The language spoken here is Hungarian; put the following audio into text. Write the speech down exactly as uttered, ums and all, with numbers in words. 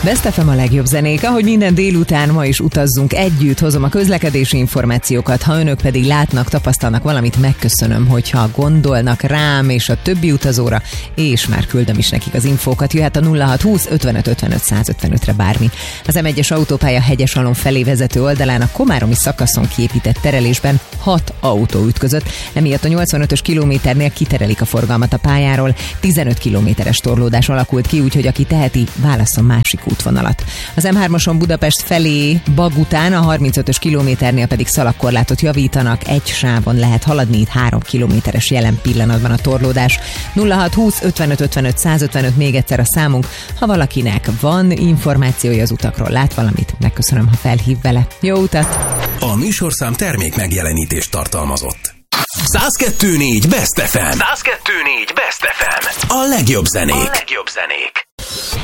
Best ef em a legjobb zenék, ahogy minden délután ma is utazzunk együtt, hozom a közlekedési információkat, ha önök pedig látnak, tapasztalnak valamit, megköszönöm, hogyha gondolnak rám és a többi utazóra, és már küldöm is nekik az infókat, jöhet a nulla hat húsz ötvenöt ötvenöt száz ötvenötre bármi. Az em egyes autópálya Hegyesalom felé vezető oldalán a komáromi szakaszon kiépített terelésben hat autó ütközött, emiatt a nyolcvanötös kilométernél kiterelik a forgalmat a pályáról, tizenöt kilométeres torlódás alakult ki, úgyhogy aki teheti, válasszon másik útvonalat. Az em hármason Budapest felé Bag után a harmincötös kilométernél pedig szalagkorlátot javítanak, egy sávon lehet haladni, itt három kilométeres jelen pillanatban a torlódás. nulla hat húsz ötvenöt ötvenöt száz ötvenöt még egyszer a számunk, ha valakinek van információja az utakról, lát valamit, megköszönöm, ha felhív vele. Jó utat! A műsorszám termék megjelenítést tartalmazott. száz kettő négy Best ef em. száz kettő négy Best ef em. A legjobb zenék. A legjobb zenék.